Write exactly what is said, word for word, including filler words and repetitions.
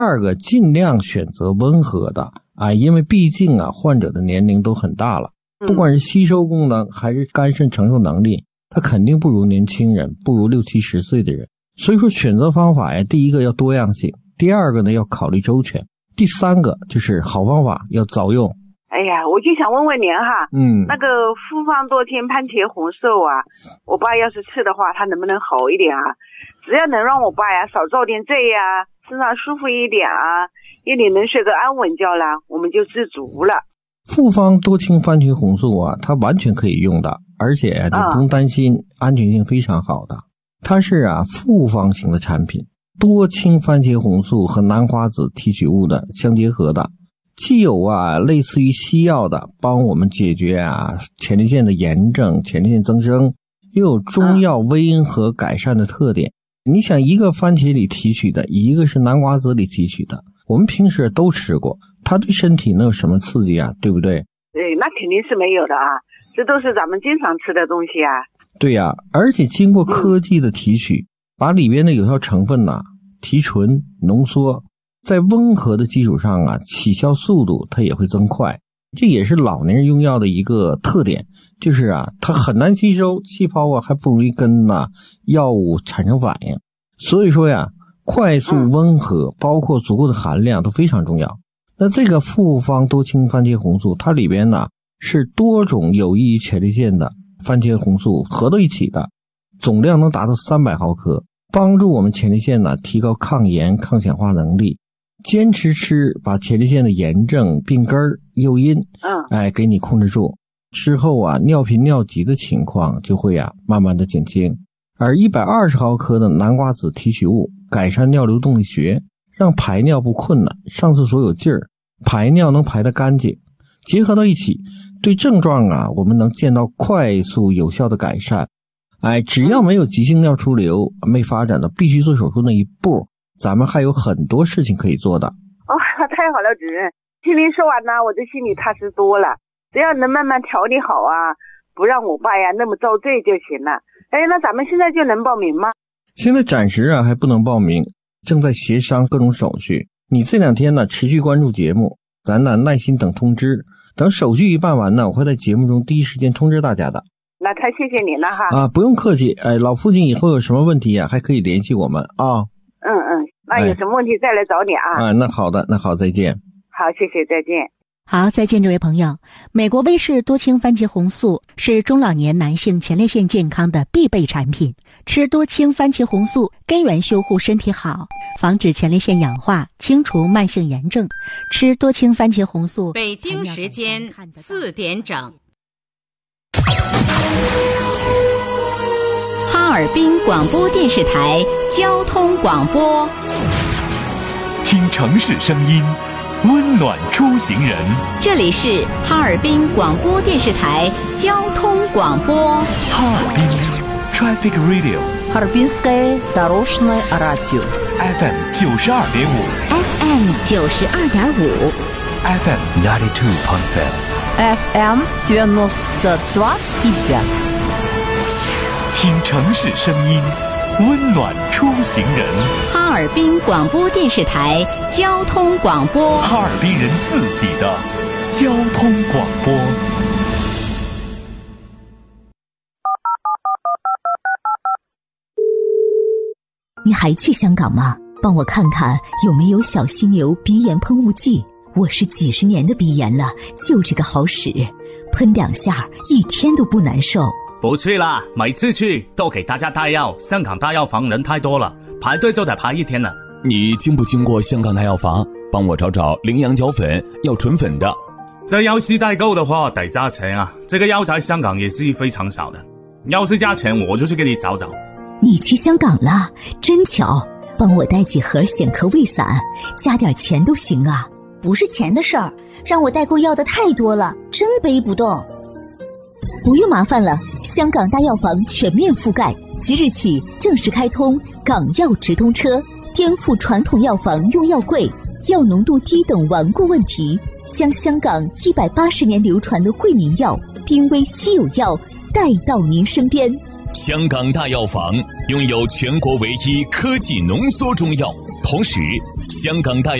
二个，尽量选择温和的啊，因为毕竟啊，患者的年龄都很大了，不管是吸收功能还是肝肾承受能力，他肯定不如年轻人，不如六七十岁的人。所以说选择方法呀，第一个要多样性，第二个呢要考虑周全，第三个就是好方法要早用。 哎呀，我就想问问您哈， 嗯， 那个复方多清番茄红素啊，我爸要是吃的话，他能不能好一点啊？只要能让我爸呀少遭点罪呀，身上舒服一点啊，夜里能睡个安稳觉啦，我们就知足了。 复方多清番茄红素啊，它完全可以用的，而且你不用担心，嗯、安全性非常好的。它是啊复方型的产品，多清番茄红素和南瓜子提取物的相结合的，既有啊类似于西药的帮我们解决啊前列腺的炎症、前列腺增生，又有中药温和改善的特点。你想，一个番茄里提取的，一个是南瓜子里提取的，我们平时都吃过，它对身体能有什么刺激啊？对不对？ 对，那肯定是没有的啊，这都是咱们经常吃的东西啊。 对呀、啊，而且经过科技的提取，嗯、把里边的有效成分呐、啊、提纯浓缩，在温和的基础上啊，起效速度它也会增快。这也是老年人用药的一个特点，就是啊，它很难吸收，细胞啊还不容易跟呐、啊、药物产生反应。所以说呀，快速温和，包括足够的含量都非常重要。那这个复方多清番茄红素，它里边呢是多种有益于前列腺的番茄红素合到一起的，总量能达到三百毫克，帮助我们前列腺呢提高抗炎抗氧化能力。坚持吃，把前列腺的炎症、病根、诱因，嗯，哎，给你控制住之后啊，尿频尿急的情况就会啊慢慢的减轻。而一百二十毫克的南瓜子提取物改善尿流动力学，让排尿不困难，上厕所有劲儿，排尿能排得干净。结合到一起，对症状啊，我们能见到快速有效的改善。哎，只要没有急性尿出流，没发展到必须做手术那一步，咱们还有很多事情可以做的。 哦，太好了，主任，听您说完呢，我这心里踏实多了。只要能慢慢调理好啊，不让我爸呀那么遭罪就行了。哎，那咱们现在就能报名吗？ 现在暂时啊还不能报名，正在协商各种手续。你这两天呢持续关注节目，咱呢耐心等通知。等手续一办完呢，我会在节目中第一时间通知大家的。 那太谢谢您了哈。 啊，不用客气。哎，老父亲以后有什么问题啊，还可以联系我们啊。 嗯嗯，那有什么问题再来找你啊。 啊，那好的，那好，再见。 好，谢谢，再见。 好，再见，这位朋友。美国威氏多清番茄红素是中老年男性前列腺健康的必备产品。吃多清番茄红素，根源修护身体好，防止前列腺氧化，清除慢性炎症。吃多清番茄红素。 北京时间四点整。 哈尔滨广播电视台交通广播， 听城市声音，温暖出行人。 这里是哈尔滨广播电视台交通广播。 哈尔滨 Traffic Radio， Харбинское дорожное радио F M 九十二点五 F M 九十二点五 F M ninety two point five F M девяносто два и пять。 听城市声音，温暖出行人。 哈尔滨广播电视台交通广播， 哈尔滨人自己的交通广播。 你还去香港吗？帮我看看有没有小犀牛鼻炎喷雾剂。我是几十年的鼻炎了，就这个好使，喷两下一天都不难受。 不去啦，每次去都给大家带药，香港大药房人太多了，排队就得排一天了。 你经不经过香港大药房？帮我找找羚羊角粉，要纯粉的。 这要是代购的话得加钱啊，这个药在香港也是非常少的，要是加钱我就去给你找找。 你去香港了，真巧，帮我带几盒显壳胃散，加点钱都行啊。 不是钱的事儿，让我代购要的太多了，真背不动。 不用麻烦了，香港大药房全面覆盖，即日起正式开通港药直通车，颠覆传统药房用药贵、药浓度低等顽固问题，将香港一百八十年流传的惠民药、濒危稀有药带到您身边。 香港大药房拥有全国唯一科技浓缩中药， 同时，香港大